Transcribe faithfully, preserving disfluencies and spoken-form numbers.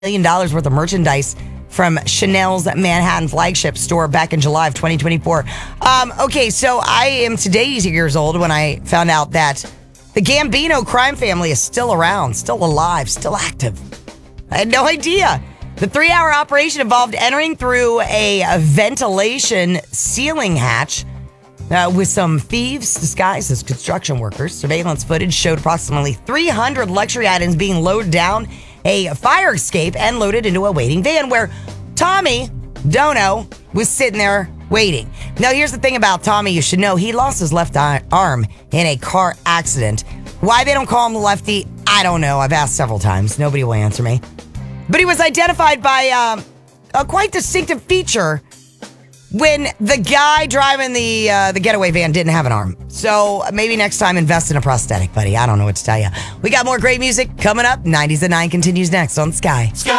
million dollars worth of merchandise from Chanel's Manhattan flagship store back in July of twenty twenty-four. Um, okay, so I am today years old when I found out that the Gambino crime family is still around, still alive, still active. I had no idea. The three-hour operation involved entering through a, a ventilation ceiling hatch uh, with some thieves disguised as construction workers. Surveillance footage showed approximately three hundred luxury items being loaded down a fire escape and loaded into a waiting van where Tommy Dono was sitting there waiting. Now, here's the thing about Tommy you should know. He lost his left arm in a car accident. Why they don't call him the lefty, I don't know. I've asked several times. Nobody will answer me. But he was identified by um, a quite distinctive feature when the guy driving the uh, the getaway van didn't have an arm. So maybe next time invest in a prosthetic, buddy. I don't know what to tell you. We got more great music coming up. nineties at nine continues next on Sky. Sky.